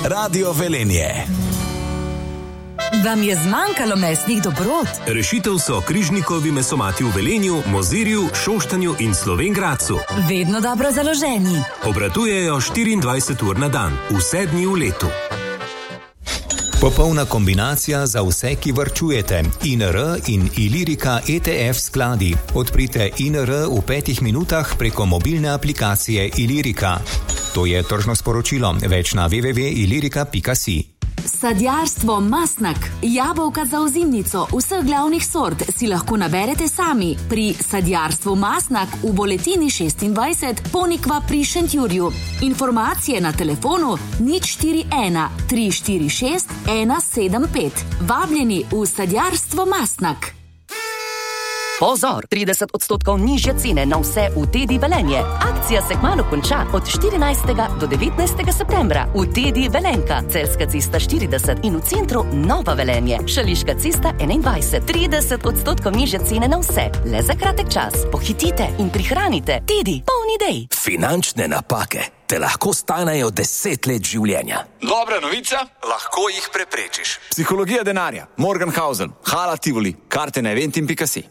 Radio Velenje. Vam je zmanjkalo mesnih dobrot? Rešitev so križnikovi mesomati v Velenju, Mozirju, Šoštanju in Slovenj Gradcu. Vedno dobro založeni. Obratujejo 24 ur na dan, vse dni v letu. Popolna kombinacija za vse, ki varčujete. INR in Ilirika ETF skladi. Odprite INR v 5 minutah preko mobilne aplikacije Ilirika. To je tržno sporočilo. Več na www.ilirika.si. Sadjarstvo Masnak. Jabolka za ozimnico vseh glavnih sort si lahko naberete sami pri Sadjarstvu Masnak v Boletini 26 Ponikva pri Šentjurju. Informacije na telefonu 041 346 175. Vabljeni v Sadjarstvo Masnak. Pozor, 30% nižje cene na vse v Tedi Velenje. Akcija se kmalu konča od 14. do 19. septembra. V Tedi Velenka, Celjska cesta 40 in v centru Nova Velenje, Šališka cesta 21. 30% nižje cene na vse. Le za kratek čas. Pohitite in prihranite. Tedi, polni idej. Finančne napake te lahko stanejo 10 let življenja. Dobra novica, lahko jih preprečiš. Psihologija denarja, Morgenhausen, Hala Tivoli, karte na eventim.si.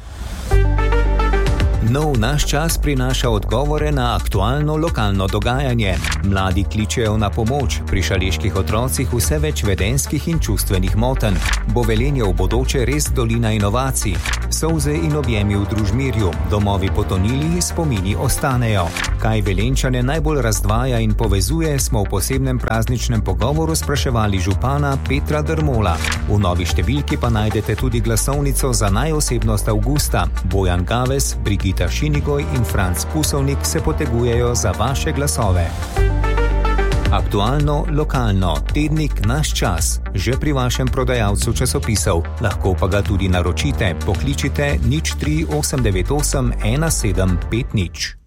Nov naš čas prinaša odgovore na aktualno lokalno dogajanje. Mladi kličejo na pomoč, pri šaleških otrocih vse več vedenjskih in čustvenih motenj. Bo Velenje v bodoče res dolina inovacij? Solze in objemi v Družmirju, domovi potonili, spomini ostanejo. Kaj Velenčane najbolj razdvaja in povezuje, smo v posebnem prazničnem pogovoru spraševali župana Petra Drmola. V novi številki pa najdete tudi glasovnico za najosebnost avgusta. Bojan Gaves, Brigita Šinigoj in Franc Pusovnik se potegujejo za vaše glasove. Aktualno, lokalno, tednik Naš čas, že pri vašem prodajalcu časopisov. Lahko pa ga tudi naročite, pokličite 03 898 1750.